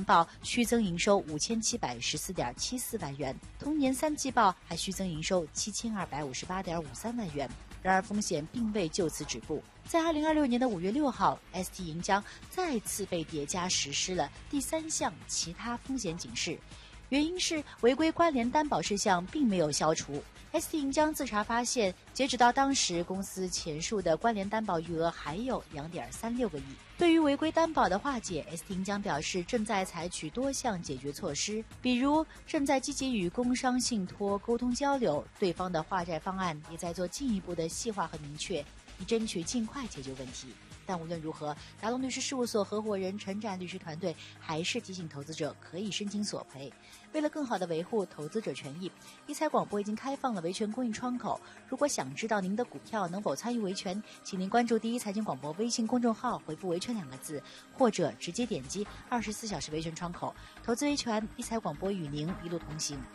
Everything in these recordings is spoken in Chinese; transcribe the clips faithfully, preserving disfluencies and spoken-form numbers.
报虚增营收五千七百十四点七四万元，同年三季报还虚增营收七千二百五十八点五三万元。然而风险并未就此止步，在二零二六年的五月六号 ，S T 银江再次被叠加实施了第三项其他风险警示，原因是违规关联担保事项并没有消除。S T 银江自查发现，截止到当时，公司前述的关联担保余额还有 两点三六个亿。对于违规担保的化解 ，S T 银江表示正在采取多项解决措施，比如正在积极与工商信托沟通交流，对方的化债方案也在做进一步的细化和明确，以争取尽快解决问题。但无论如何，达龙律师事务所合伙人陈展律师团队还是提醒投资者可以申请索赔。为了更好地维护投资者权益，一财广播已经开放了维权公益窗口。如果想知道您的股票能否参与维权，请您关注第一财经广播微信公众号，回复维权两个字，或者直接点击二十四小时维权窗口。投资维权，一财广播与您一路同行。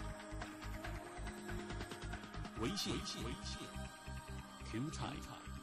微信，微信，听财。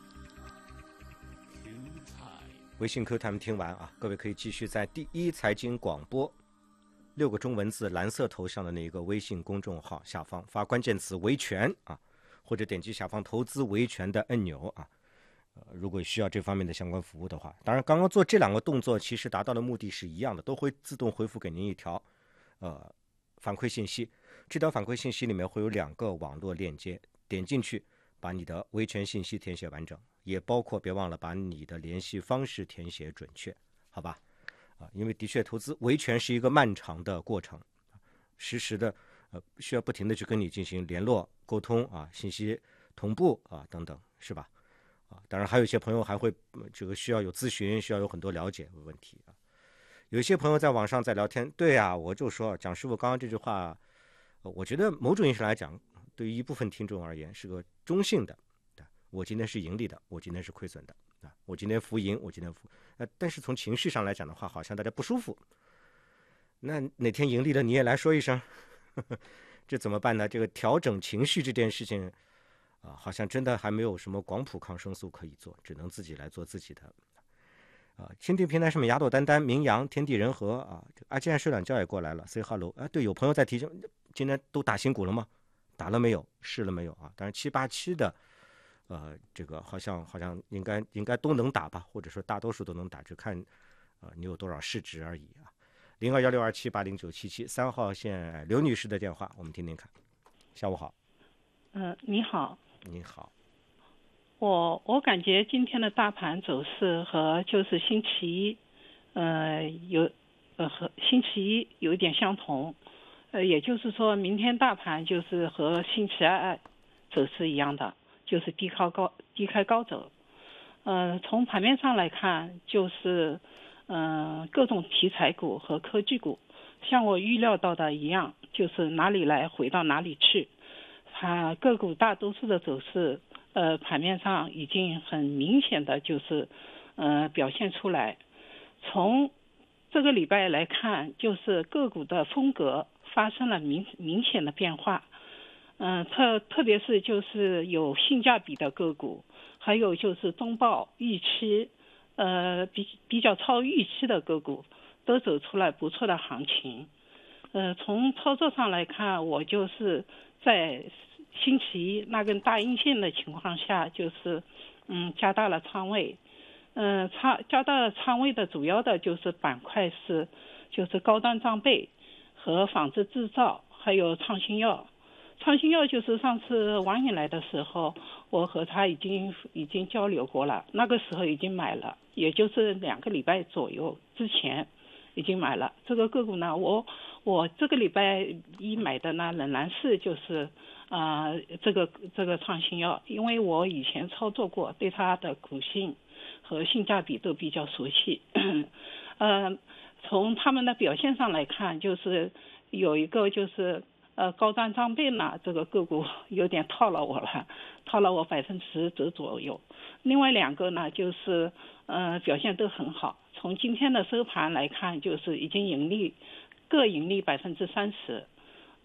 微信 Q 他们听完啊，各位可以继续在第一财经广播六个中文字蓝色头像的那个微信公众号下方发关键词维权啊，或者点击下方投资维权的按钮啊。呃，如果需要这方面的相关服务的话，当然刚刚做这两个动作其实达到的目的是一样的，都会自动回复给您一条呃反馈信息。这条反馈信息里面会有两个网络链接，点进去把你的维权信息填写完整，也包括别忘了把你的联系方式填写准确，好吧？啊，因为的确投资维权是一个漫长的过程，实时的呃需要不停的去跟你进行联络沟通啊，信息同步啊等等，是吧？啊，当然还有一些朋友还会、呃、这个需要有咨询，需要有很多了解的问题啊。有一些朋友在网上在聊天，对啊，我就说蒋师傅刚刚这句话，呃、我觉得某种意义上来讲，对于一部分听众而言是个中性的。我今天是盈利的，我今天是亏损的啊！我今天浮盈，我今天浮，呃，但是从情绪上来讲的话，好像大家不舒服。那哪天盈利了，你也来说一声，呵呵，这怎么办呢？这个调整情绪这件事情啊，好像真的还没有什么广谱抗生素可以做，只能自己来做自己的。啊，蜻蜓平台上面雅朵丹丹、明阳、天地人和啊，啊，既然睡懒觉也过来了 ，say hello。啊，对，有朋友在提醒，今天都打新股了吗？打了没有？试了没有啊？当然七八七的。呃，这个好像好像应该应该都能打吧，或者说大多数都能打，就看呃你有多少市值而已啊。零二幺六二七八零九七七三号线刘女士的电话，我们听听看。下午好。 嗯、呃，你好。 你好。 我我感觉今天的大盘走势和就是星期一，呃有呃和星期一有一点相同，呃也就是说明天大盘就是和星期二走势一样的。就是低开高低开高走，呃，从盘面上来看，就是嗯、呃、各种题材股和科技股，像我预料到的一样，就是哪里来回到哪里去，它个股大多数的走势，呃，盘面上已经很明显的就是呃表现出来。从这个礼拜来看，就是个股的风格发生了明明显的变化。嗯，特特别是就是有性价比的个股，还有就是中报预期，呃，比比较超预期的个股，都走出来不错的行情。呃，从操作上来看，我就是在星期一那根大阴线的情况下，就是嗯加大了仓位。嗯、呃，仓加大了仓位的主要的就是板块是就是高端装备和纺织制造，还有创新药。创新药就是上次王颖来的时候，我和他已经已经交流过了，那个时候已经买了，也就是两个礼拜左右之前已经买了。这个个股呢，我我这个礼拜一买的呢，仍然是就是啊、呃、这个这个创新药，因为我以前操作过，对它的股性和性价比都比较熟悉。呃，从他们的表现上来看，就是有一个就是呃高端装备呢，这个个股有点套了我了，套了我百分之十左右。另外两个呢，就是呃表现都很好。从今天的收盘来看，就是已经盈利，各盈利百分之三十。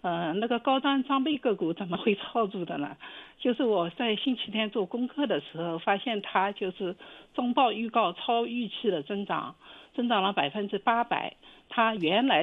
呃，那个高端装备个股怎么会超住的呢？就是我在星期天做功课的时候，发现它就是中报预告超预期的增长，增长了百分之八百，它原来